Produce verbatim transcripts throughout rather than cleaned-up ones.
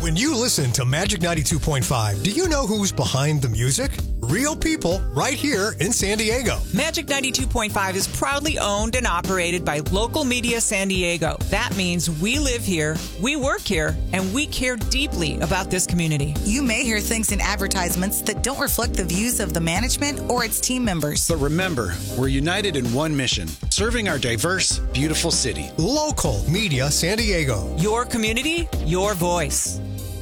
When you listen to Magic ninety-two point five, do you know who's behind the music? Real people right here in San Diego. Magic ninety-two point five is proudly owned and operated by Local Media San Diego. That means we live here, we work here, and we care deeply about this community. You may hear things in advertisements that don't reflect the views of the management or its team members. But remember, we're united in one mission, serving our diverse, beautiful city. Local Media San Diego. Your community, your voice.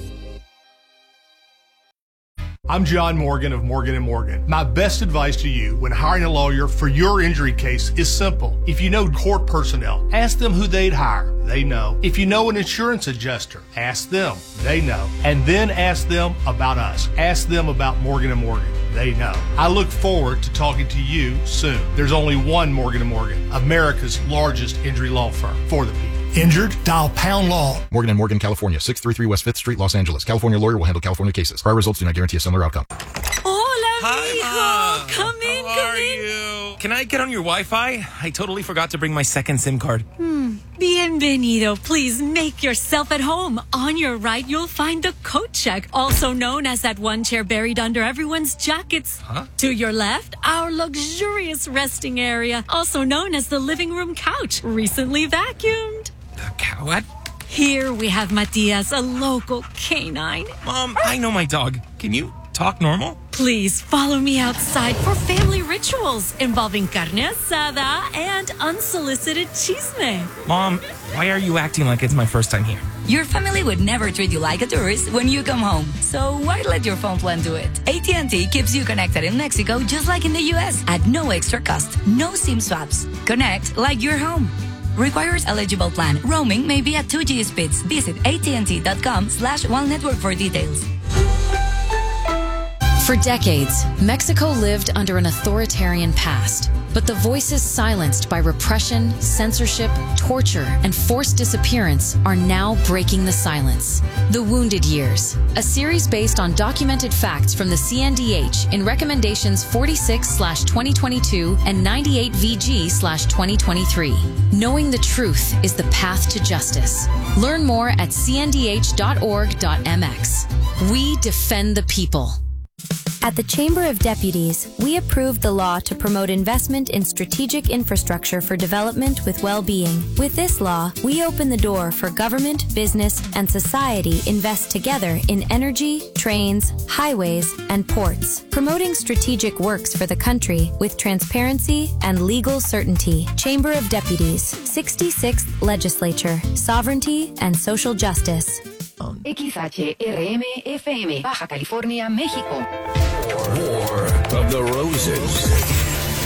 I'm John Morgan of Morgan and Morgan. My best advice to you when hiring a lawyer for your injury case is simple. If you know court personnel, ask them who they'd hire. They know. If you know an insurance adjuster, ask them. They know. And then ask them about us. Ask them about Morgan and Morgan. They know. I look forward to talking to you soon. There's only one Morgan and Morgan, America's largest injury law firm for the people. Injured? Dial Pound Law. Morgan and Morgan, California, six thirty-three West fifth Street, Los Angeles. California lawyer will handle California cases. Prior results do not guarantee a similar outcome. Hola, Hi, mijo. Mom. Come in, How come are in. you? Can I get on your Wi-Fi? I totally forgot to bring my second SIM card. Hmm. Bienvenido. Please make yourself at home. On your right, you'll find the coat check, also known as that one chair buried under everyone's jackets. Huh? To your left, our luxurious resting area, also known as the living room couch, recently vacuumed. The cow? What? Here we have Matias, a local canine. Mom, I know my dog. Can you talk normal? Please follow me outside for family rituals involving carne asada and unsolicited chisme. Mom, why are you acting like it's my first time here? Your family would never treat you like a tourist when you come home. So why let your phone plan do it? A T and T keeps you connected in Mexico just like in the U S at no extra cost. No SIM swaps. Connect like you're home. Requires eligible plan. Roaming may be at two G speeds. Visit att.com slash one network for details. For decades, Mexico lived under an authoritarian past, but the voices silenced by repression, censorship, torture, and forced disappearance are now breaking the silence. The Wounded Years, a series based on documented facts from the C N D H in recommendations forty-six slash twenty twenty-two and ninety-eight V G slash twenty twenty-three. Knowing the truth is the path to justice. Learn more at c n d h dot org dot m x. We defend the people. At the Chamber of Deputies, we approved the law to promote investment in strategic infrastructure for development with well-being. With this law, we open the door for government, business, and society invest together in energy, trains, highways, and ports, promoting strategic works for the country with transparency and legal certainty. Chamber of Deputies, sixty-sixth Legislature, Sovereignty and Social Justice. X H R M F M, Baja California, México. War of the Roses.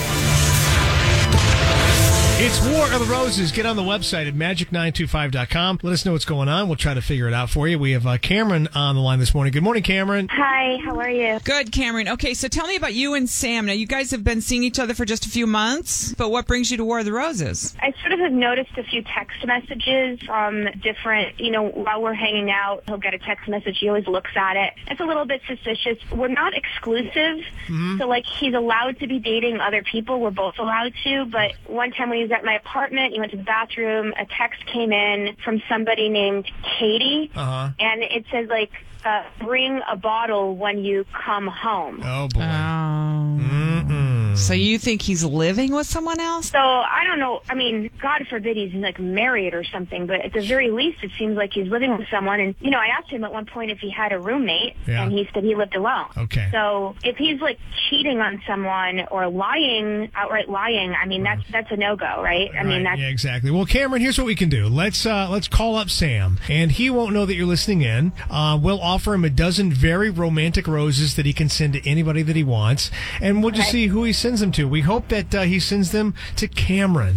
It's War of the Roses. Get on the website at magic nine two five dot com. Let us know what's going on. We'll try to figure it out for you. We have uh, Cameron on the line this morning. Good morning, Cameron. Hi, how are you? Good, Cameron. Okay, so tell me about you and Sam. Now, you guys have been seeing each other for just a few months, but what brings you to War of the Roses? I sort of have noticed a few text messages from different, you know, while we're hanging out, he'll get a text message. He always looks at it. It's a little bit suspicious. We're not exclusive, mm-hmm. so, like, he's allowed to be dating other people. We're both allowed to, but one time when he was at my apartment, he went to the bathroom, a text came in from somebody named Katie, uh-huh. and it says, like, uh, bring a bottle when you come home. Oh, boy. Oh. Mm-mm. So you think he's living with someone else? So, I don't know. I mean, God forbid he's, like, married or something, but at the very least, it seems like he's living with someone. And, you know, I asked him at one point if he had a roommate, yeah. and he said he lived alone. Okay. So if he's, like, cheating on someone or lying, outright lying, I mean, that's that's a no-go, right? I right. mean, that's... Yeah, exactly. Well, Cameron, here's what we can do. Let's uh, let's call up Sam, and he won't know that you're listening in. Uh, we'll offer him a dozen very romantic roses that he can send to anybody that he wants, and we'll just right. see who he sends them to. We hope that uh, he sends them to Cameron.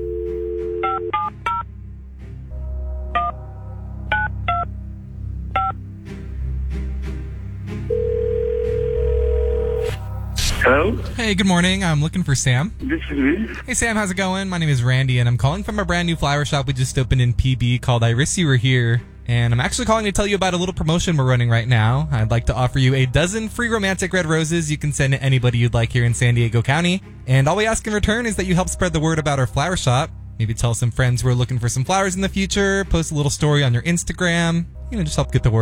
Hello? Hey, good morning. I'm looking for Sam. This is me. Hey, Sam. How's it going? My name is Randy, and I'm calling from a brand new flower shop we just opened in P B called I Wish You Were Here. And I'm actually calling to tell you about a little promotion we're running right now. I'd like to offer you a dozen free romantic red roses you can send to anybody you'd like here in San Diego County. And all we ask in return is that you help spread the word about our flower shop. Maybe tell some friends who are looking for some flowers in the future, post a little story on your Instagram. You know, just help get the word